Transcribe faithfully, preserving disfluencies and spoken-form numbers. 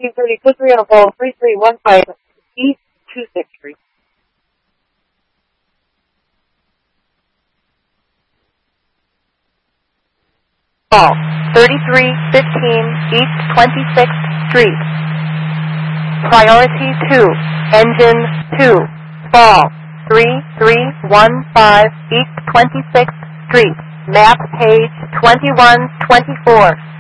sixteen thirty, put three on a ball, three three one five, East twenty-sixth Street. Ball, thirty-three fifteen East twenty-sixth Street. Priority two, engine two. Ball, three three one five East twenty-sixth Street. Map page twenty-one twenty-four.